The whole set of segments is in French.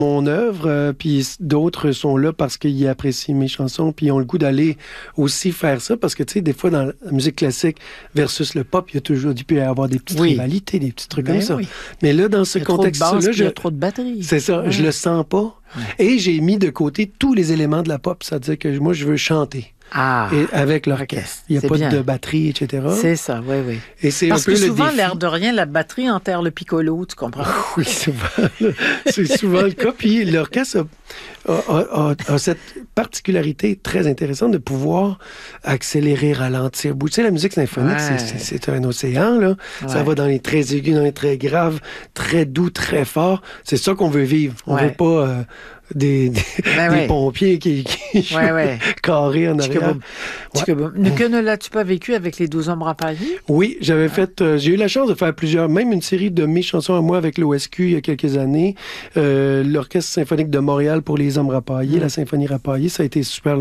mon œuvre, puis d'autres sont là parce qu'ils apprécient mes chansons, puis ils ont le goût d'aller aussi faire ça, parce que, tu sais, des fois, dans la musique classique versus le pop, il peut y avoir des petites rivalités, des petits trucs comme ça. Oui. Mais là, dans ce contexte-là... Il y a trop de batterie. C'est ça, je le sens pas. Et j'ai mis de côté tous les éléments de la pop, c'est-à-dire que moi, je veux chanter. Et avec l'orchestre. Il n'y a pas de batterie, etc. C'est ça, oui. Et c'est parce un peu que souvent, le défi. L'air de rien, la batterie enterre le piccolo, tu comprends? Oui, c'est souvent le cas. Puis l'orchestre a cette particularité très intéressante de pouvoir accélérer, ralentir, bouger. Tu sais, la musique symphonique, c'est un océan, là. Ça va dans les très aigus, dans les très graves, très doux, très forts. C'est ça qu'on veut vivre. On veut pas... des pompiers qui jouent carrés en arrière. Que ne l'as-tu pas vécu avec les 12 ombres empaillées? Oui, j'avais fait... j'ai eu la chance de faire même une série de mes chansons à moi avec l'OSQ il y a quelques années. L'Orchestre symphonique de Montréal pour les ombres empaillées, la symphonie rapaillée, ça a été super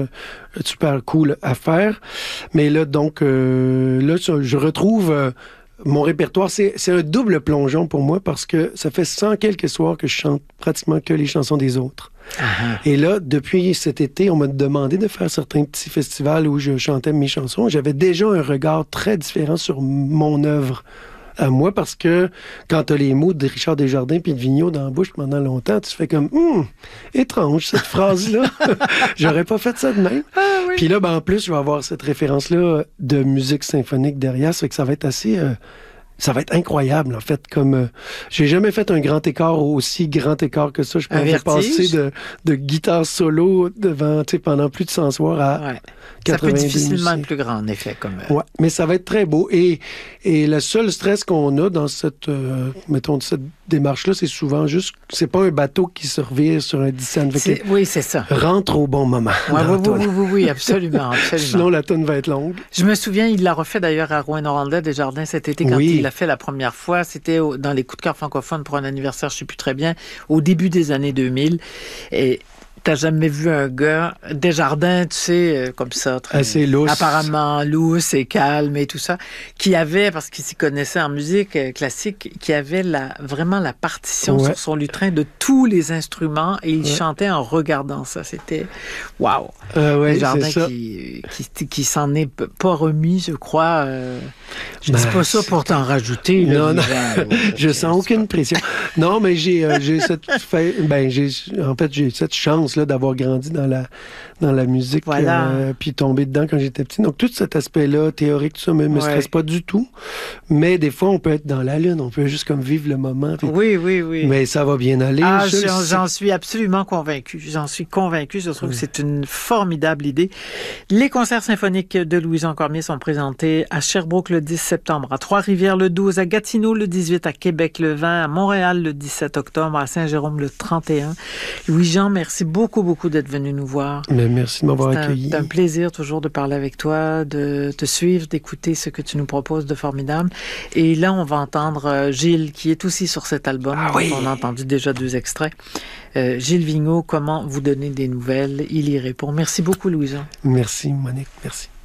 cool à faire. Mais là, donc, je retrouve... mon répertoire, c'est un double plongeon pour moi parce que ça fait 100 quelques soirs que je chante pratiquement que les chansons des autres. Et là, depuis cet été, on m'a demandé de faire certains petits festivals où je chantais mes chansons. J'avais déjà un regard très différent sur mon œuvre à moi, parce que quand tu as les mots de Richard Desjardins puis de Vigneault dans la bouche pendant longtemps, tu fais comme étrange cette phrase-là. J'aurais pas fait ça de même. Puis là, en plus, je vais avoir cette référence-là de musique symphonique derrière, ça fait que ça va être assez... ça va être incroyable, en fait, comme... j'ai jamais fait un grand écart, aussi grand écart que ça. Je pourrais passer de guitare solo devant, pendant plus de 100 soirs à 90 Ça peut difficilement être plus grand, en effet. Ouais, mais ça va être très beau. Et le seul stress qu'on a dans cette démarche-là, c'est souvent juste... C'est pas un bateau qui se revire sur un dixaine. Oui, c'est ça. Rentre au bon moment. Oui, absolument. Sinon, la toune va être longue. Je me souviens, il l'a refait d'ailleurs à Rouyn-Noranda Desjardins cet été quand il l'a fait la première fois. C'était dans les coups de cœur francophones pour un anniversaire, je ne sais plus très bien, au début des années 2000. Et t'as jamais vu un gars, Desjardins, tu sais, comme ça, assez lousse. Apparemment lousse et calme et tout ça, qui avait, parce qu'il s'y connaissait en musique classique, qui avait vraiment la partition sur son lutrin de tous les instruments et il chantait en regardant ça. C'était wow. Desjardins qui s'en est pas remis, je crois. Je dis pas ça pour t'en rajouter. Non. Je sens aucune pression. Non, mais j'ai cette chance là, d'avoir grandi dans la musique, puis tomber dedans quand j'étais petit. Donc, tout cet aspect-là, théorique, tout ça, me stresse pas du tout. Mais des fois, on peut être dans la lune, on peut juste comme vivre le moment. Puis... Oui. Mais ça va bien aller. J'en suis absolument convaincu. J'en suis convaincu. Je trouve que c'est une formidable idée. Les concerts symphoniques de Louison Cormier sont présentés à Sherbrooke le 10 septembre, à Trois-Rivières le 12, à Gatineau le 18, à Québec le 20, à Montréal le 17 octobre, à Saint-Jérôme le 31. Louis-Jean, merci beaucoup d'être venu nous voir. Mais merci de m'avoir accueilli. C'est un plaisir toujours de parler avec toi, de te suivre, d'écouter ce que tu nous proposes de formidable. Et là, on va entendre Gilles, qui est aussi sur cet album. On a entendu déjà 2 extraits. Gilles Vigneault, comment vous donner des nouvelles? Il y répond. Merci beaucoup, Louis-Jean. Merci, Monique. Merci.